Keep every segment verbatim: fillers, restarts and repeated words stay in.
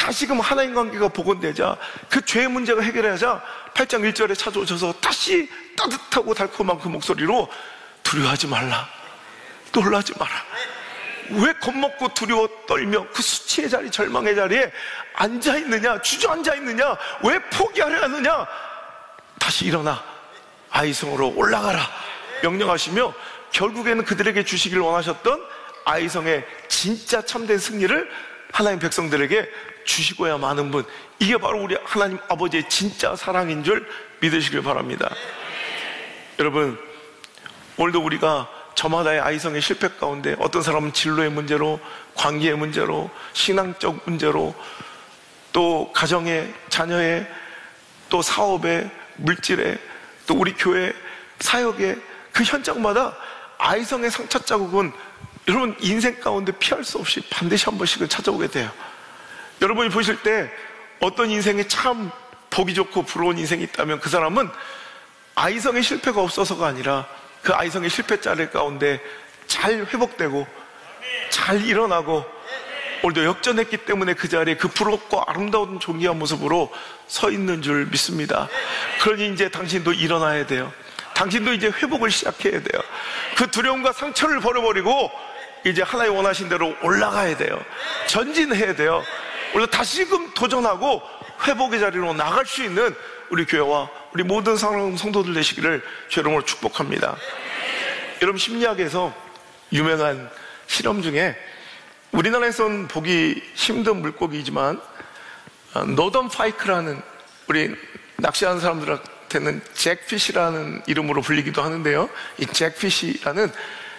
다시금 하나님 관계가 복원되자, 그 죄의 문제가 해결하자 팔 장 일 절에 찾아오셔서 다시 따뜻하고 달콤한 그 목소리로 두려워하지 말라, 놀라지 마라. 왜 겁먹고 두려워 떨며 그 수치의 자리, 절망의 자리에 앉아있느냐, 주저앉아있느냐, 왜 포기하려 하느냐, 다시 일어나 아이성으로 올라가라 명령하시며, 결국에는 그들에게 주시길 원하셨던 아이성의 진짜 참된 승리를 하나님 백성들에게 주시고야 마는 분, 이게 바로 우리 하나님 아버지의 진짜 사랑인 줄 믿으시길 바랍니다. 여러분, 오늘도 우리가 저마다의 아이성의 실패 가운데, 어떤 사람은 진로의 문제로, 관계의 문제로, 신앙적 문제로, 또 가정의, 자녀의, 또 사업의, 물질의, 또 우리 교회 사역의 그 현장마다 아이성의 상처 자국은 여러분 인생 가운데 피할 수 없이 반드시 한 번씩은 찾아오게 돼요. 여러분이 보실 때 어떤 인생에 참 보기 좋고 부러운 인생이 있다면, 그 사람은 아이성의 실패가 없어서가 아니라 그 아이성의 실패 자리 가운데 잘 회복되고 잘 일어나고 오늘도 역전했기 때문에 그 자리에 그 부럽고 아름다운 존귀한 모습으로 서 있는 줄 믿습니다. 그러니 이제 당신도 일어나야 돼요. 당신도 이제 회복을 시작해야 돼요. 그 두려움과 상처를 버려버리고 이제 하나님 원하신 대로 올라가야 돼요. 전진해야 돼요. 우리가 다시금 도전하고 회복의 자리로 나갈 수 있는 우리 교회와 우리 모든 사랑하는 성도들 되시기를 주의 이름으로 축복합니다. 여러분, 심리학에서 유명한 실험 중에 우리나라에선 보기 힘든 물고기이지만 노던 파이크라는, 우리 낚시하는 사람들한테는 잭피시라는 이름으로 불리기도 하는데요, 이 잭피시라는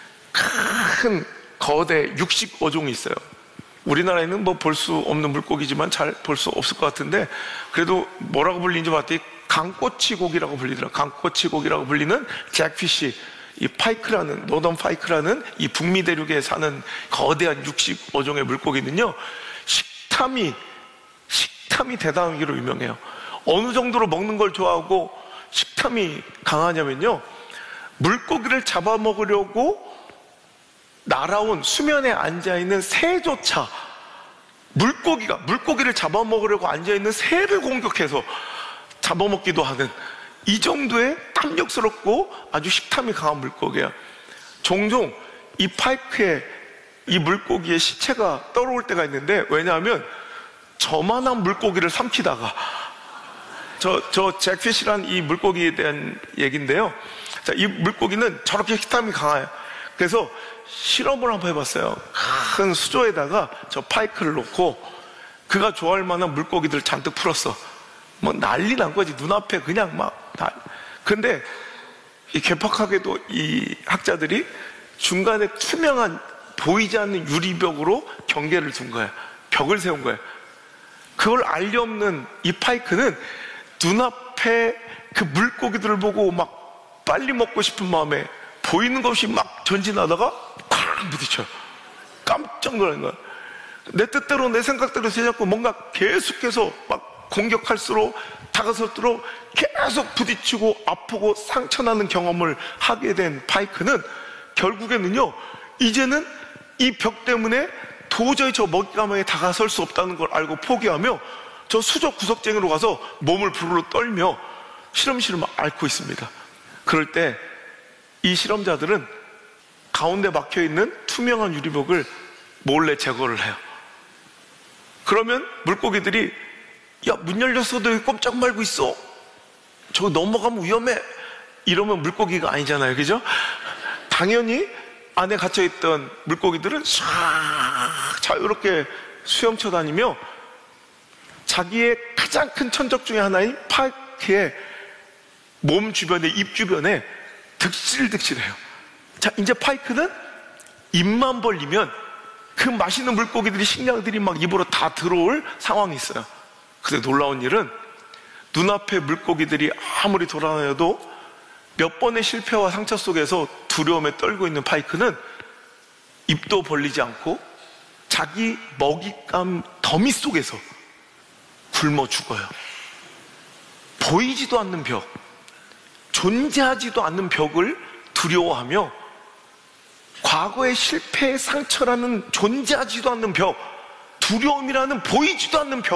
큰 거대 육식어 종이 있어요. 우리나라에는 뭐 볼 수 없는 물고기지만 잘 볼 수 없을 것 같은데, 그래도 뭐라고 불리는지 봤더니 강꼬치고기라고 불리더라고요. 강꼬치고기라고 불리는 잭피시, 이 파이크라는, 노던 파이크라는 이 북미 대륙에 사는 거대한 육식 어종의 물고기는요, 식탐이 식탐이 대단하기로 유명해요. 어느 정도로 먹는 걸 좋아하고 식탐이 강하냐면요, 물고기를 잡아먹으려고 날아온 수면에 앉아있는 새조차, 물고기가 물고기를 잡아먹으려고 앉아있는 새를 공격해서 잡아먹기도 하는, 이 정도의 탐욕스럽고 아주 식탐이 강한 물고기예요. 종종 이 파이크에, 이 물고기의 시체가 떨어올 때가 있는데, 왜냐하면 저만한 물고기를 삼키다가, 저, 저 잭피시란 이 물고기에 대한 얘기인데요, 자, 이 물고기는 저렇게 식탐이 강해요. 그래서 실험을 한번 해봤어요. 큰 수조에다가 저 파이크를 놓고 그가 좋아할 만한 물고기들 잔뜩 풀었어. 뭐 난리 난 거지. 눈앞에 그냥 막 다. 근데 이 괴팍하게도 이 학자들이 중간에 투명한 보이지 않는 유리벽으로 경계를 둔 거야. 벽을 세운 거야. 그걸 알리 없는 이 파이크는 눈앞에 그 물고기들을 보고 막 빨리 먹고 싶은 마음에 보이는 것 없이 막 전진하다가 쾅 부딪혀요. 깜짝 놀란 거야. 내 뜻대로 내 생각대로 되자고 뭔가 계속해서 막 공격할수록, 다가설수록 계속 부딪히고 아프고 상처나는 경험을 하게 된 파이크는 결국에는요, 이제는 이 벽 때문에 도저히 저 먹잇감에 다가설 수 없다는 걸 알고 포기하며 저 수조 구석쟁이로 가서 몸을 부르르 떨며 시름시름 앓고 있습니다. 그럴 때 이 실험자들은 가운데 막혀있는 투명한 유리벽을 몰래 제거를 해요. 그러면 물고기들이, 야, 문 열렸어도 왜 꼼짝 말고 있어? 저거 넘어가면 위험해. 이러면 물고기가 아니잖아요, 그죠? 당연히 안에 갇혀있던 물고기들은 싹 자유롭게 수영쳐 다니며 자기의 가장 큰 천적 중에 하나인 파이크의 몸 주변에, 입 주변에 득실득실해요. 자, 이제 파이크는 입만 벌리면 그 맛있는 물고기들이, 식량들이 막 입으로 다 들어올 상황이 있어요. 근데 놀라운 일은 눈앞에 물고기들이 아무리 돌아다녀도 몇 번의 실패와 상처 속에서 두려움에 떨고 있는 파이크는 입도 벌리지 않고 자기 먹잇감 더미 속에서 굶어 죽어요. 보이지도 않는 벽, 존재하지도 않는 벽을 두려워하며 과거의 실패의 상처라는 존재하지도 않는 벽, 두려움이라는 보이지도 않는 벽